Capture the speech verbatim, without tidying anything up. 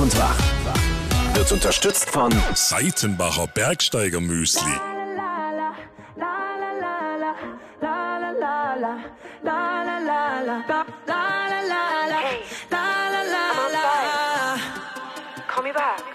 und Wach wird unterstützt von Seitenbacher Bergsteiger-Müsli. Call me back.